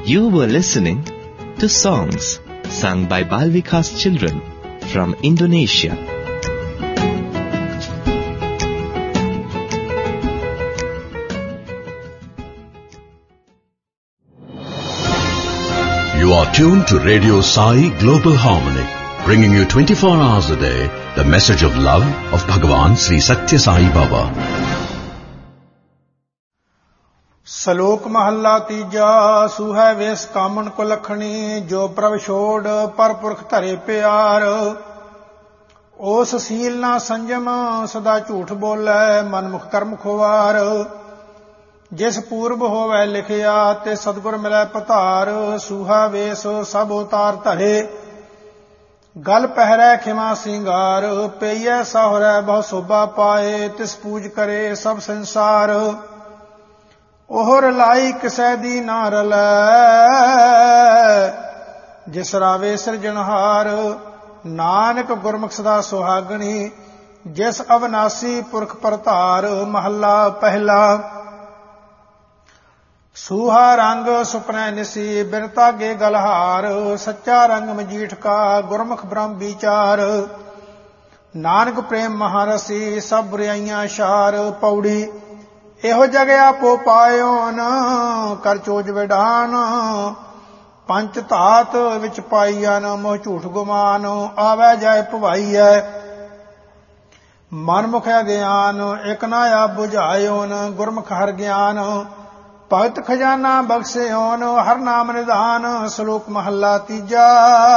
You were listening to songs sung by Bal Vikas children from Indonesia. You are tuned to Radio Sai Global Harmony, bringing you 24 hours a day the message of love of Bhagavan Sri Satya Sai Baba. ਸ਼ਲੋਕ ਮਹੱਲਾ ਤੀਜਾ। ਸੂਹੈ ਵੇਸ ਕਾਮਣ ਕੋ ਲਖਣੀ, ਜੋ ਪ੍ਰਭ ਛੋੜ ਪਰ ਪੁਰਖ ਧਰੇ ਪਿਆਰ। ਉਸ ਸੀਲ ਨਾ ਸੰਜਮ ਸਦਾ ਝੂਠ ਬੋਲੇ, ਮਨਮੁਖ ਕਰਮ ਖੁਆਰ। ਜਿਸ ਪੂਰਬ ਹੋਵੈ ਲਿਖਿਆ, ਤੇ ਸਤਿਗੁਰ ਮਿਲੈ ਪਧਾਰ। ਸੂਹਾ ਵੇਸ ਸਭ ਉਤਾਰ ਧਰੇ, ਗਲ ਪਹਿਰੈ ਖਿਮਾ ਸਿੰਗਾਰ। ਪਈਐ ਸਹੁਰੈ ਬਹੁ ਸੋਭਾ ਪਾਏ, ਤਿਸ ਪੂਜ ਕਰੇ ਸਭ ਸੰਸਾਰ। ਉਹ ਰਲਾਈ ਕਿਸੈ ਦੀ ਨਾ ਰਲੈ, ਜਿਸ ਰਾਵੇ ਸਿਰਜਣਹਾਰ। ਨਾਨਕ ਗੁਰਮੁਖ ਸਦਾ ਸੁਹਾਗਣੀ, ਜਿਸ ਅਵਨਾਸੀ ਪੁਰਖ ਪਰਧਾਰ। ਮਹੱਲਾ ਪਹਿਲਾ। ਸੂਹਾ ਰੰਗ ਸੁਪਨੈ ਨਿਸੀ, ਬਿਨ ਧਾਗੇ ਗਲਹਾਰ। ਸੱਚਾ ਰੰਗ ਮਜੀਠ ਕਾ, ਗੁਰਮੁਖ ਬ੍ਰਹਮ ਵਿਚਾਰ। ਨਾਨਕ ਪ੍ਰੇਮ ਮਹਾਰਸੀ, ਸਭ ਬੁਰਾਈਆਂ ਛਾਰ। ਪੌੜੀ। ਇਹੋ ਜਗ ਆਪੋ ਪਾਇਓਨ, ਕਰ ਚੋਜ ਵਿਡਾਨ। ਪੰਚ ਧਾਤ ਵਿੱਚ ਪਾਈਆਨ, ਮੋਹ ਝੂਠ ਗੁਮਾਨ। ਆਵੈ ਜਾਇ ਭਵਾਈਐ, ਮਨਮੁਖ ਅਗਿਆਨ। ਇਕ ਨਾ ਆਪ ਬੁਝਾਇਓਨ, ਗੁਰਮੁਖ ਹਰਿ ਗਿਆਨ। ਭਗਤ ਖਜ਼ਾਨਾ ਬਖਸ਼ਿਓਨ, ਹਰ ਨਾਮ ਨਿਧਾਨ। ਸ਼ਲੋਕ ਮਹੱਲਾ ਤੀਜਾ।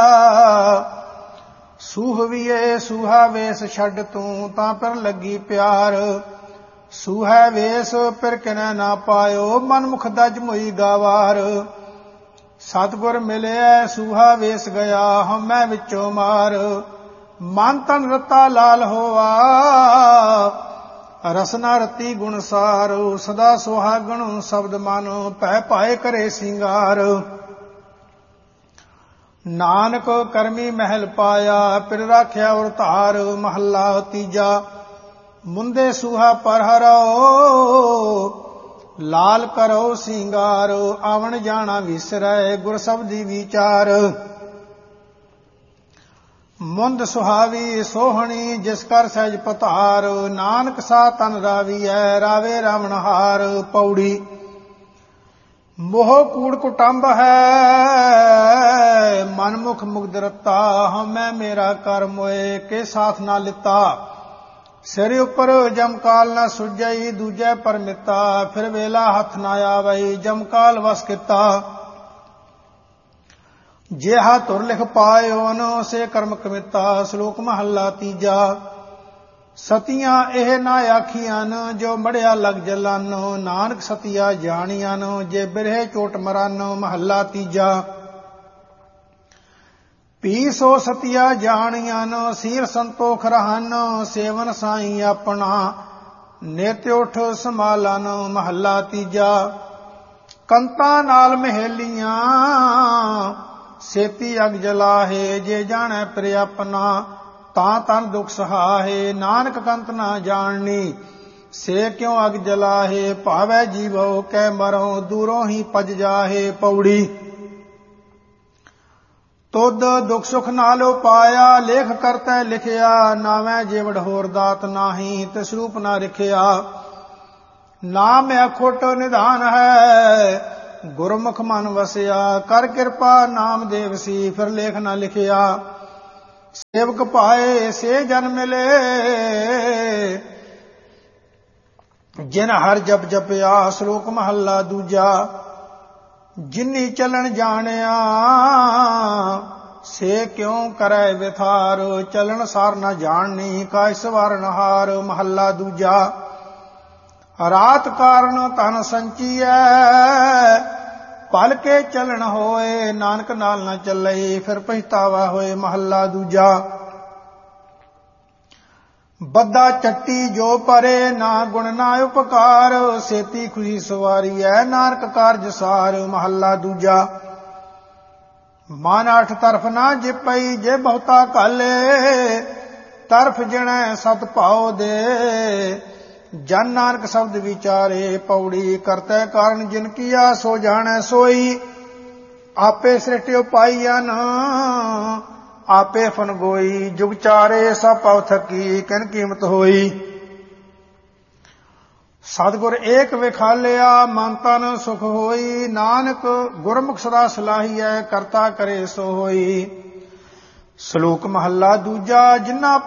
ਸੂਹਵੀਏ ਸੂਹਾ ਵੇਸ ਛੱਡ ਤੂੰ, ਤਾਂ ਪਰ ਲੱਗੀ ਪਿਆਰ। ਸੂਹੈ ਵੇਸ ਪਿਰ ਕਿਨੈ ਨਾ ਪਾਇਓ, ਮਨਮੁਖ ਦਜ ਮੋਈ ਗਾਵਾਰ। ਸਤਿਗੁਰ ਮਿਲਿਆ ਸੂਹਾ ਵੇਸ ਗਿਆ, ਹਉਮੈ ਵਿੱਚੋਂ ਮਾਰ। ਮਨ ਤਨ ਰਤਾ ਲਾਲ ਹੋਆ, ਰਸਨਾ ਰਤੀ ਗੁਣ ਸਾਰ। ਸਦਾ ਸੁਹਾਗਣ ਸ਼ਬਦ ਮਨ, ਭੈ ਪਾਏ ਕਰੇ ਸਿੰਗਾਰ। ਨਾਨਕ ਕਰਮੀ ਮਹਿਲ ਪਾਇਆ, ਪਿਰ ਰਾਖਿਆ ਉਰ ਧਾਰ। ਮਹੱਲਾ ਤੀਜਾ। ਮੁੰਦੇ ਸੂਹਾ ਪਰ ਹਰੋ, ਲਾਲ ਕਰੋ ਸਿੰਗਾਰ। ਆਵਣ ਜਾਣਾ ਵਿਸਰੈ, ਗੁਰ ਸਬਦੀ ਵਿਚਾਰ। ਮੁੰਦ ਸੁਹਾਵੀ ਸੋਹਣੀ, ਜਿਸ ਕਰ ਸਹਿਜ ਪਧਾਰ। ਨਾਨਕ ਸਾ ਤਨ ਰਾਵੀਐ, ਰਾਵੇ ਰਾਵਣਹਾਰ। ਪੌੜੀ। ਮੋਹ ਕੂੜ ਕੁਟੰਬ ਹੈ, ਮਨਮੁਖ ਮੁਗਧ ਰਤਾ। ਹਉਮੈ ਮੇਰਾ ਕਰ ਮੋਏ, ਕੇ ਸਾਥ ਨਾ ਲਿਤਾ। ਸਿਰ ਉੱਪਰ ਜਮਕਾਲ ਨਾ ਸੁਝਈ, ਦੂਜੈ ਪਰਮਿਤਾ। ਫਿਰ ਵੇਲਾ ਹੱਥ ਨਾ ਆਵਈ, ਜਮਕਾਲ ਵਸ ਕੀਤਾ। ਜਿਹਾ ਧੁਰ ਲਿਖ ਪਾਇਓਨ, ਸੇ ਕਰਮ ਕਮਿਤਾ। ਸ਼ਲੋਕ ਮਹੱਲਾ ਤੀਜਾ। ਸਤੀਆਂ ਇਹ ਨਾ ਆਖੀਆਨ, ਜੋ ਮੜਿਆ ਲਗ ਜਲਨ। ਨਾਨਕ ਸਤੀਆ ਜਾਣੀਆਨ, ਜੇ ਬਿਰਹੇ ਚੋਟ ਮਰਨ। ਮਹੱਲਾ ਤੀਜਾ। ਪੀ ਸੋ ਸਤਿਆ ਜਾਣੀਆਨ, ਸੀਰ ਸੰਤੋਖ ਰਹਨ। ਸੇਵਨ ਸਾਈ ਆਪਣਾ, ਨਿਤ ਉਠ ਸੰਭਾਲਨ। ਮਹੱਲਾ ਤੀਜਾ। ਕੰਤਾਂ ਨਾਲ ਮਹੇਲੀਆਂ, ਸੇਤੀ ਅਗ ਜਲਾਹੇ। ਜੇ ਜਾਣੈ ਪ੍ਰਿਯ ਆਪਣਾ, ਤਾਂ ਤਨ ਦੁਖ ਸਹਾਹੇ। ਨਾਨਕ ਕੰਤ ਨਾ ਜਾਣਨੀ, ਸੇ ਕਿਉ ਅਗ ਜਲਾਹੇ। ਭਾਵੈ ਜੀਵੋ ਕੈ ਮਰੋ, ਦੂਰੋਂ ਹੀ ਪਜ ਜਾਹੇ। ਪੌੜੀ। ਤੁਧ ਦੁਖ ਸੁਖ ਨਾਲੋ ਪਾਇਆ, ਲੇਖ ਕਰਤੈ ਲਿਖਿਆ। ਨਾਵੇਂ ਜੀਵੜ ਹੋਰ ਦਾਤ ਨਾਹੀ, ਤਿਸ ਰੂਪ ਨਾ ਰਿਖਿਆ। ਨਾਮ ਅਖੁੱਟ ਨਿਧਾਨ ਹੈ, ਗੁਰਮੁਖ ਮਨ ਵਸਿਆ। ਕਰ ਕਿਰਪਾ ਨਾਮ ਦੇਵਸੀ, ਫਿਰ ਲੇਖ ਨਾ ਲਿਖਿਆ। ਸੇਵਕ ਪਾਏ ਸੇ ਜਨ ਮਿਲੇ, ਜਿਨ ਹਰ ਜਪ ਜਪਿਆ। ਸ਼ਲੋਕ ਮਹੱਲਾ ਦੂਜਾ। ਜਿਨੀ ਚਲਣ ਜਾਣਿਆ, ਸੇ ਕਿਉ ਕਰੈ ਵਿਥਾਰ। ਚਲਣ ਸਾਰ ਨਾ ਜਾਣਨੀ, ਕਾਇ ਸਵਾਰਨ ਹਾਰ। ਮਹੱਲਾ ਦੂਜਾ। ਰਾਤ ਕਾਰਨ ਧਨ ਸੰਚੀਐ, ਭਲ ਕੇ ਚਲਣ ਹੋਏ। ਨਾਨਕ ਨਾਲ ਨਾ ਚੱਲੇ, ਫਿਰ ਪਛਤਾਵਾ ਹੋਏ। ਮਹੱਲਾ ਦੂਜਾ। ਬੱਦਾ ਚੱਟੀ ਜੋ ਪਰੇ, ਨਾ ਗੁਣ ਨਾ ਉਪਕਾਰ। ਸੇਤੀ ਖੁਸ਼ੀ ਸਵਾਰੀਐ, ਨਾਨਕ ਕਾਰਜ ਸਾਰ। ਮਹੱਲਾ ਦੂਜਾ। ਮਨ ਅਠ ਤਰਫ ਨਾ ਜਿਪਈ, ਜੇ ਬਹੁਤਾ ਕਾਲੇ। ਤਰਫ ਜਿਣੈ ਸਤ ਭਾਉ ਦੇ, ਜਨ ਨਾਨਕ ਸ਼ਬਦ ਵਿਚਾਰੇ। ਪੌੜੀ। ਕਰਤੈ ਕਾਰਨ ਜਿਨ ਕੀਆ, ਸੋ ਜਾਣੈ ਸੋਈ। ਆਪੇ ਸ੍ਰਿਟਿਓ ਪਾਈਨ ਆਪੇ ਫਨਗੋਈ ਜੁਗ ਚਾਰੇ ਸਭ ਪਉ ਥਕੀ ਕਿਨ ਕੀਮਤ ਹੋਈ। ਸਤਿਗੁਰ ਏਕ ਵਿਖਾਲਿਆ ਮਨ ਤਨ ਸੁਖ ਹੋਈ ਨਾਨਕ ਗੁਰਮੁਖ ਸਦਾ ਸਲਾਹੀਐ ਕਰਤਾ ਕਰੇ ਸੋ ਹੋਈ। ਸ਼ਲੋਕ ਮਹੱਲਾ ਦੂਜਾ। ਜਿਨ੍ਹਾਂ